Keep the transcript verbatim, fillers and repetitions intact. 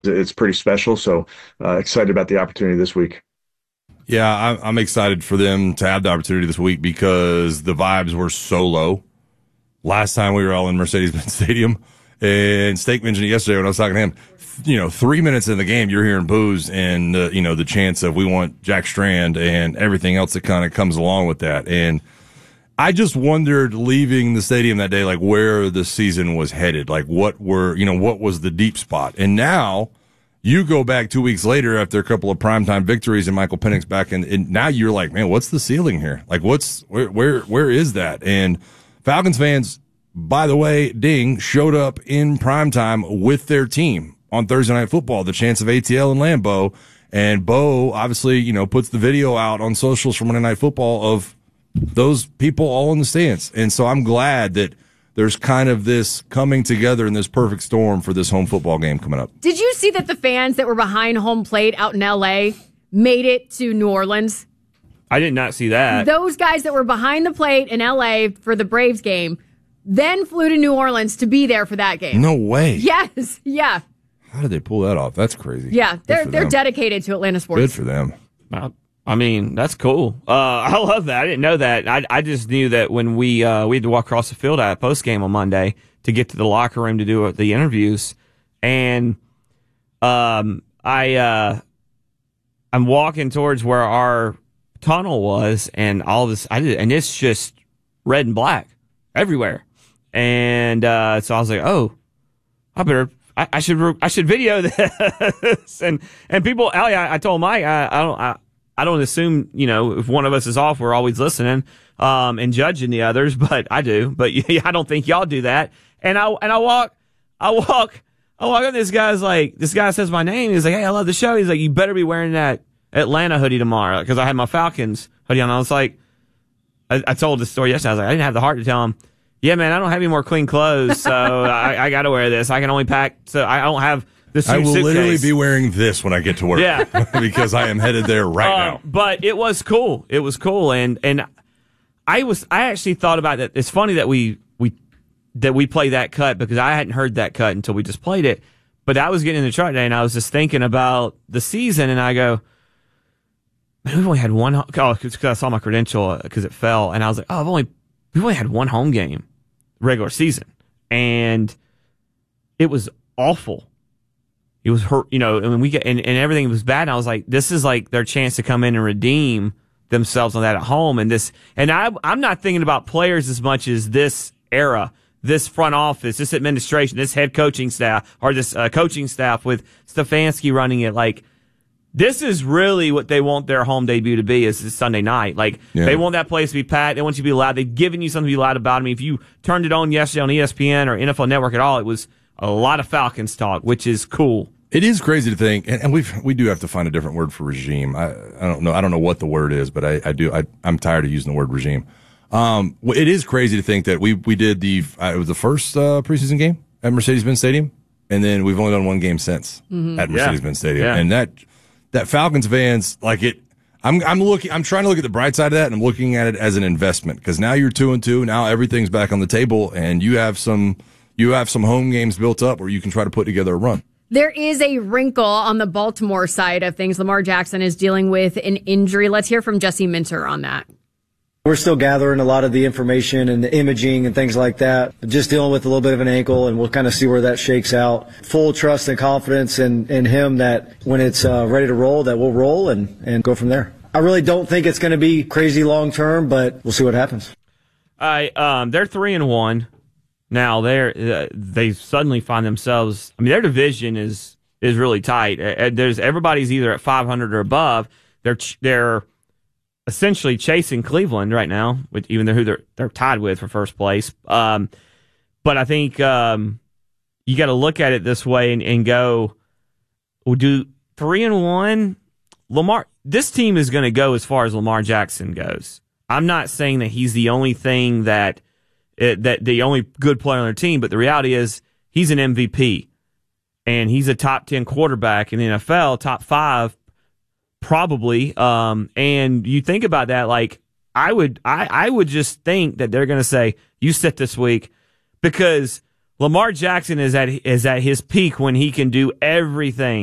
it's pretty special. So uh, excited about the opportunity this week. Yeah, I'm, I'm excited for them to have the opportunity this week because the vibes were so low last time we were all in Mercedes-Benz Stadium. And Steak mentioned it yesterday when I was talking to him. You know, three minutes in the game, you're hearing boos and, uh, you know, the chance of we want Jack Strand and everything else that kind of comes along with that. And I just wondered leaving the stadium that day, like where the season was headed, like what were, you know, what was the deep spot. And now you go back two weeks later after a couple of primetime victories and Michael Penix back in, and now you're like, man, what's the ceiling here? Like what's, where, where, where is that? And Falcons fans, by the way, ding, showed up in primetime with their team on Thursday Night Football, the chance of A T L and Lambeau. And Bo obviously, you know, puts the video out on socials from Monday Night Football of those people all in the stands. And so I'm glad that there's kind of this coming together in this perfect storm for this home football game coming up. Did you see that the fans that were behind home plate out in L A made it to New Orleans? I did not see that. Those guys that were behind the plate in L A for the Braves game then flew to New Orleans to be there for that game. No way. Yes. Yeah. How did they pull that off? That's crazy. Yeah, they're they're them. dedicated to Atlanta sports. Good for them. Well, I mean, that's cool. Uh, I love that. I didn't know that. I I just knew that when we uh, we had to walk across the field at post game on Monday to get to the locker room to do the interviews, and um, I uh, I'm walking towards where our tunnel was, and all this I did, and it's just red and black everywhere, and uh, so I was like, oh, I better. I, I should I should video this, and and people. I, I told Mike I, I don't I, I don't assume you know if one of us is off we're always listening um, and judging the others, but I do. But yeah, I don't think y'all do that. And I and I walk I walk I walk up. This guy's like this guy says my name. He's like, hey, I love the show. He's like, you better be wearing that Atlanta hoodie tomorrow because I had my Falcons hoodie on. I was like, I, I told this story yesterday. I was like, I didn't have the heart to tell him. Yeah, man, I don't have any more clean clothes, so I, I got to wear this. I can only pack, so I don't have this. I will suitcase. literally be wearing this when I get to work. Yeah, because I am headed there right uh, now. But it was cool. It was cool, and and I was I actually thought about that. It's funny that we we that we play that cut because I hadn't heard that cut until we just played it. But I was getting in the truck today, and I was just thinking about the season, and I go, man, we've only had one. Oh, because I saw my credential because it fell, and I was like, oh, I've only we've only had one home game. Regular season, and it was awful. It was hurt, you know. I mean, we get and, and everything was bad. And I was like, this is like their chance to come in and redeem themselves on that at home. And this, and I, I'm not thinking about players as much as this era, this front office, this administration, this head coaching staff, or this uh, coaching staff with Stefanski running it. Like, this is really what they want their home debut to be is this Sunday night. Like, yeah. They want that place to be packed. They want you to be loud. They've given you something to be loud about. I mean, if you turned it on yesterday on E S P N or N F L Network at all, it was a lot of Falcons talk, which is cool. It is crazy to think, and, and we we do have to find a different word for regime. I, I don't know. I don't know what the word is, but I, I do. I, I'm tired of using the word regime. Um, it is crazy to think that we we did the uh, it was the first uh, preseason game at Mercedes-Benz Stadium, and then we've only done one game since mm-hmm. at Mercedes-Benz yeah. Stadium, yeah. and that. That Falcons fans like it. I'm I'm looking. I'm trying to look at the bright side of that, and I'm looking at it as an investment because now you're two and two. Now everything's back on the table, and you have some you have some home games built up where you can try to put together a run. There is a wrinkle on the Baltimore side of things. Lamar Jackson is dealing with an injury. Let's hear from Jesse Minter on that. We're still gathering a lot of the information and the imaging and things like that. Just dealing with a little bit of an ankle, and we'll kind of see where that shakes out. Full trust and confidence in, in him that when it's uh, ready to roll, that we'll roll and, and go from there. I really don't think it's going to be crazy long term, but we'll see what happens. I um, they're three and one now. They're uh, they suddenly find themselves. I mean, their division is is really tight. Uh, there's everybody's either at five hundred or above. They're they're essentially chasing Cleveland right now, with even though who they're they're tied with for first place. Um, but I think um, you got to look at it this way and, and go, we'll do three and one. Lamar, this team is going to go as far as Lamar Jackson goes. I'm not saying that he's the only thing that it, that the only good player on their team, but the reality is he's an M V P and he's a top ten quarterback in the N F L, top five. Probably. Um, and you think about that, like I would, I, I would just think that they're going to say, you sit this week because Lamar Jackson is at is at his peak when he can do everything.